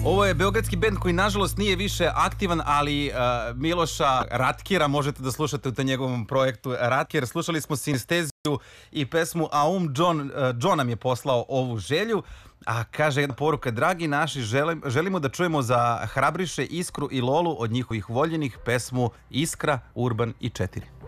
Ovo je beogradski bend koji nažalost nije više aktivan, ali Miloša Ratkera možete da slušate u tom njegovom projektu Ratker. Slušali smo Sinesteziju i pesmu Aum. John nam je poslao ovu želju, a kaže jedna poruka: dragi naši, želimo da čujemo za Hrabriše, Iskru i Lolu od njihovih voljenih pesmu Iskra, Urban i 4.